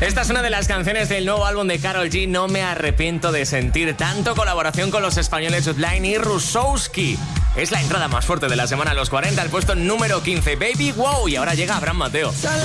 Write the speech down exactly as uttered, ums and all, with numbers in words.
Esta es una de las canciones del nuevo álbum de Karol G, No me arrepiento de sentir tanto, colaboración con los españoles Outline y Rusowski. Es la entrada más fuerte de la semana a los cuarenta, al puesto número quince, Baby Wow, y ahora llega Abraham Mateo.